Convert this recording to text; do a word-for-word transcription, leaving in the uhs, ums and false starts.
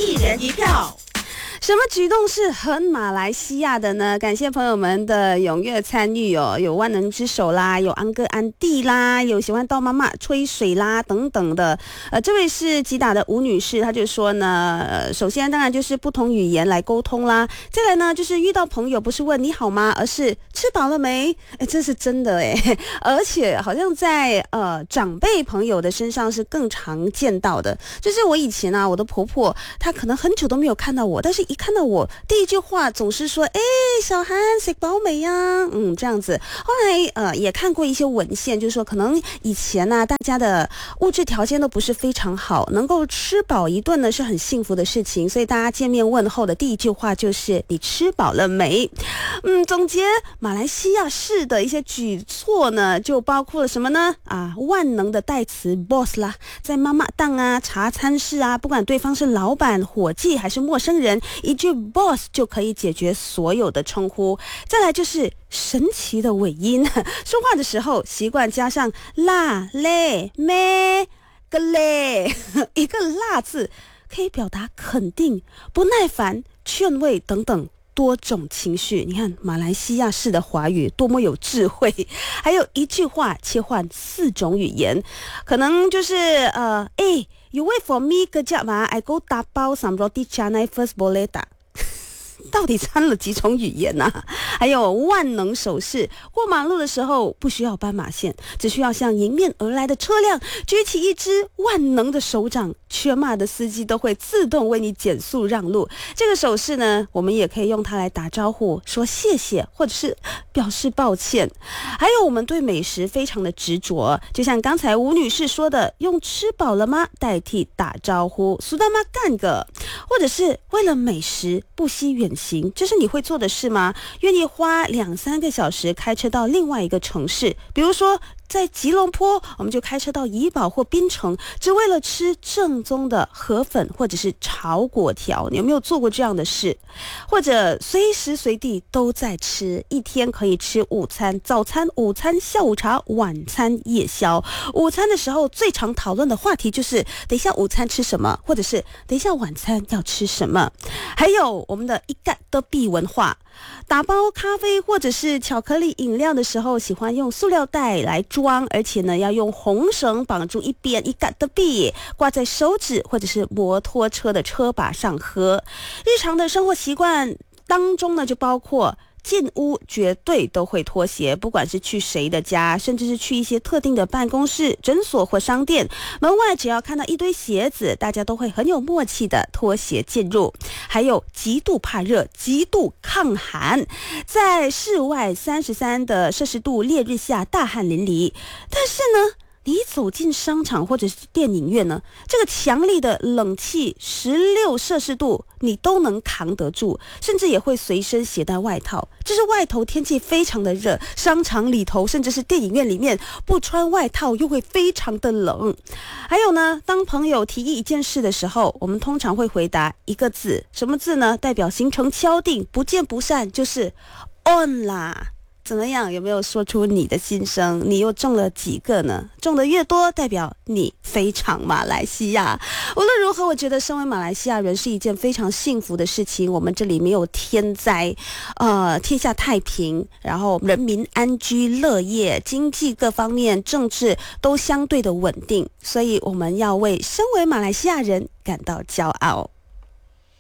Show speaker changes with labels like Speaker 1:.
Speaker 1: 一人一票。
Speaker 2: 什么举动是很马来西亚的呢？感谢朋友们的踊跃参与哦，有万能之手啦，有安哥安弟啦，有喜欢到妈妈吹水啦等等的。呃，这位是吉打的吴女士，她就说呢，呃，首先当然就是不同语言来沟通啦，再来呢就是遇到朋友不是问你好吗，而是吃饱了没？哎，这是真的哎，而且好像在呃长辈朋友的身上是更常见到的。就是我以前啊，我的婆婆她可能很久都没有看到我，但是一看到我第一句话总是说，哎，小韩食饱没呀？嗯，这样子。后来呃也看过一些文献，就是说可能以前呢、啊、大家的物质条件都不是非常好，能够吃饱一顿呢是很幸福的事情，所以大家见面问候的第一句话就是你吃饱了没？嗯，总结马来西亚市的一些举措呢，就包括了什么呢？啊，万能的代词 boss 啦，在妈妈档啊、茶餐室啊，不管对方是老板、伙计还是陌生人，一句 boss 就可以解决所有的称呼。再来就是神奇的尾音，说话的时候习惯加上啦、嘞、咩、个嘞，一个啦字可以表达肯定、不耐烦、劝慰等等多种情绪。你看马来西亚式的华语多么有智慧，还有一句话切换四种语言，可能就是呃，哎，you wait for me kejap ah, I go tapau some roti canai first boleh tak？到底掺了几种语言呢、啊？还有万能手势，过马路的时候不需要斑马线，只需要向迎面而来的车辆举起一只万能的手掌，全马的司机都会自动为你减速让路。这个手势呢，我们也可以用它来打招呼，说谢谢，或者是表示抱歉。还有我们对美食非常的执着，就像刚才吴女士说的，用吃饱了吗代替打招呼，苏大妈干个，或者是为了美食不惜远行，这是你会做的事吗？愿意花两三个小时开车到另外一个城市，比如说在吉隆坡，我们就开车到怡保或槟城，只为了吃正宗的河粉或者是炒粿条。你有没有做过这样的事？或者随时随地都在吃，一天可以吃午餐、早餐、午餐、下午茶、晚餐、夜宵。午餐的时候最常讨论的话题就是等一下午餐吃什么，或者是等一下晚餐要吃什么。还有我们的一盖的币文化，打包咖啡或者是巧克力饮料的时候，喜欢用塑料袋来装，而且呢要用红绳绑住一边一盖的币，挂在手指或者是摩托车的车把上喝。日常的生活习惯当中呢，就包括进屋绝对都会脱鞋，不管是去谁的家，甚至是去一些特定的办公室、诊所或商店，门外只要看到一堆鞋子，大家都会很有默契的脱鞋进入。还有极度怕热、极度抗寒，在室外三十三的摄氏度烈日下大汗淋漓，但是呢你走进商场或者是电影院呢，这个强力的冷气十六摄氏度你都能扛得住，甚至也会随身携带外套。就是外头天气非常的热，商场里头甚至是电影院里面不穿外套又会非常的冷。还有呢，当朋友提议一件事的时候，我们通常会回答一个字，什么字呢？代表行程敲定，不见不散，就是 on 啦。怎么样？有没有说出你的心声？你又中了几个呢？中的越多，代表你非常马来西亚。无论如何，我觉得身为马来西亚人是一件非常幸福的事情。我们这里没有天灾，呃，天下太平，然后人民安居乐业，经济各方面、政治都相对的稳定，所以我们要为身为马来西亚人感到骄傲。